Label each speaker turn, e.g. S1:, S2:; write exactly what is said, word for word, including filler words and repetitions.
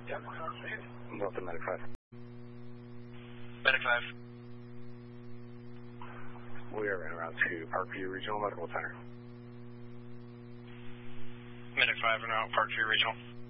S1: Delta Medic five.
S2: Medic five.
S1: We are en route to Parkview Regional Medical Center.
S2: Medic five en route, Parkview Regional.